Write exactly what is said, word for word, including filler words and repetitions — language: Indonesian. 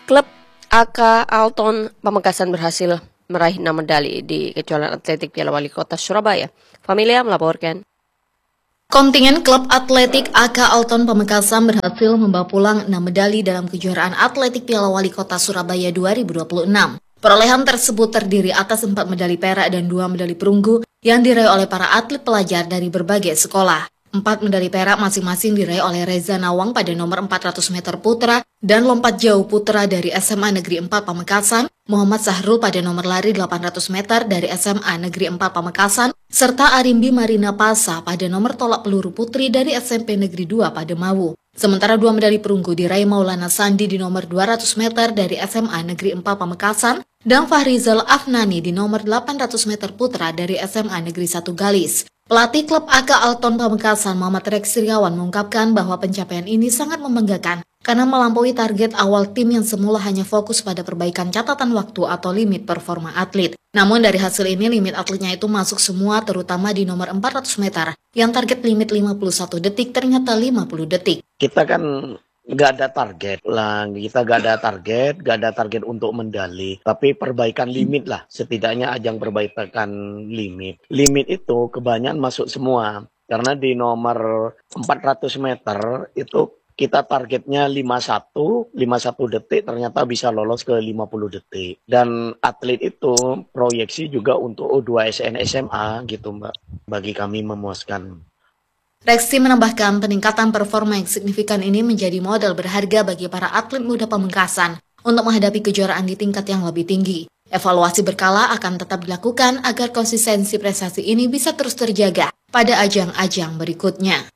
Klub A K Alton Pamekasan berhasil meraih enam medali di kejuaraan atletik Piala Wali Kota Surabaya. Familia melaporkan. Kontingen klub atletik A K Alton Pamekasan berhasil membawa pulang enam medali dalam kejuaraan atletik Piala Wali Kota Surabaya dua ribu dua puluh enam. Perolehan tersebut terdiri atas empat medali perak dan dua medali perunggu yang diraih oleh para atlet pelajar dari berbagai sekolah. Empat medali perak masing-masing diraih oleh Reza Nawang pada nomor empat ratus meter putra dan lompat jauh putra dari S M A Negeri empat Pamekasan, Muhammad Sahrul pada nomor lari delapan ratus meter dari S M A Negeri empat Pamekasan, serta Arimbi Marina Pasa pada nomor tolak peluru putri dari S M P Negeri dua Pademawu. Sementara dua medali perunggu diraih Maulana Sandi di nomor dua ratus meter dari S M A Negeri empat Pamekasan dan Fahrizal Afnani di nomor delapan ratus meter putra dari S M A Negeri satu Galis. Pelatih klub A K Alton Pamekasan Muhammad Rex Sriawan mengungkapkan bahwa pencapaian ini sangat membanggakan karena melampaui target awal tim yang semula hanya fokus pada perbaikan catatan waktu atau limit performa atlet. Namun dari hasil ini limit atletnya itu masuk semua, terutama di nomor empat ratus meter yang target limit lima puluh satu detik ternyata lima puluh detik. Kita kan nggak ada target lah, kita nggak ada target, nggak ada target untuk medali, tapi perbaikan limit lah, setidaknya ajang perbaikan limit. Limit itu kebanyakan masuk semua, karena di nomor empat ratus meter itu kita targetnya lima puluh satu, lima puluh satu detik, ternyata bisa lolos ke lima puluh detik. Dan atlet itu proyeksi juga untuk U dua S N S M A gitu Mbak, bagi kami memuaskan. Rexi menambahkan peningkatan performa yang signifikan ini menjadi modal berharga bagi para atlet muda Pamekasan untuk menghadapi kejuaraan di tingkat yang lebih tinggi. Evaluasi berkala akan tetap dilakukan agar konsistensi prestasi ini bisa terus terjaga pada ajang-ajang berikutnya.